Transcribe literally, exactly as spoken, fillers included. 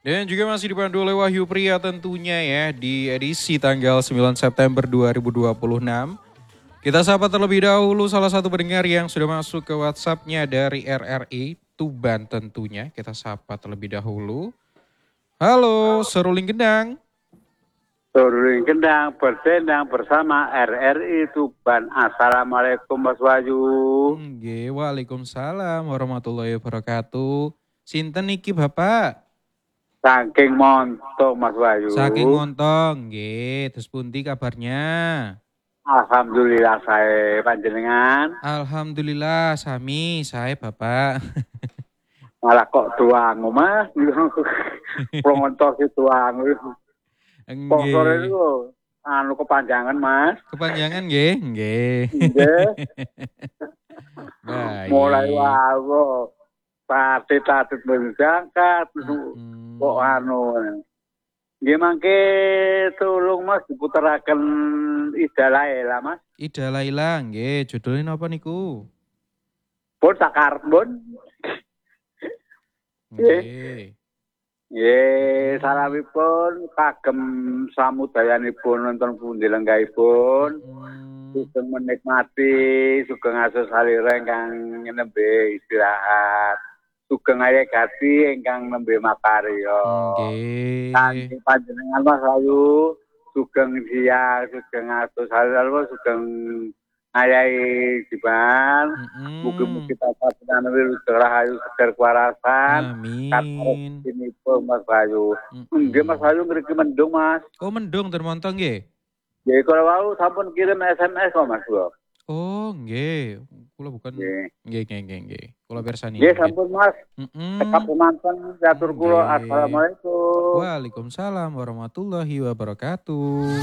Dan juga masih dipandu oleh Wahyu Pria tentunya ya di edisi tanggal sembilan September dua ribu dua puluh enam. Kita sapa terlebih dahulu salah satu pendengar yang sudah masuk ke WhatsApp-nya dari R R I Tuban tentunya. Kita sapa terlebih dahulu. Halo, Seruling Gendang. Seruling Gendang berdendang bersama R R I Tuban. Assalamualaikum Mas Wahyu. Nggih, Waalaikumsalam warahmatullahi wabarakatuh. Sinten iki Bapak? Saking montong Mas Wahyu. Saking montong, nggih. Terus pundi kabarnya? Alhamdulillah saya panjenengan. Alhamdulillah sami saya Bapak. Malah kok tuang Mas. Promotor si tuang. Sponsor Nggih. itu anu kepanjangan Mas. Kepanjangan nggih, nggih. Nggih. Baik. Mulai wae tati-tati berjangkat Mm-mm. kok anu. Nggih mangke tulung Mas diputeraken Ida Laila Mas. Ida Laila nggih, judulnya apa niku? Pun sakarep pun. Nggih. Nggih, salamipun kagem samudayanipun nonton pundi lenggahipun. Sugeng menikmati, sugeng asus salira ingkang nembe istirahat. Sugeng ayegati ingkang nembe makarya. Nggih. Kanthi panjenengan Mas Ayu, sugeng siang, sugeng asus salira, sugeng ayahi jiban. Mugi-mugi tansah pinanwi rahayu seger kuwarasan. Amin. Kathah Mas Ayu. Nggih Mas Ayu mriki mendung Mas. Oh mendung termontong nggih. Nggih kalau wau sampun kirim S M S kok Mas Bro. Oh nggih, kula bukan Nggih. nggih nggih nggih nggih. Kula pirsani. Nggih sampun Mas. Heeh. Tetap pemantau atur kula. Assalamualaikum. Waalaikumsalam warahmatullahi wabarakatuh.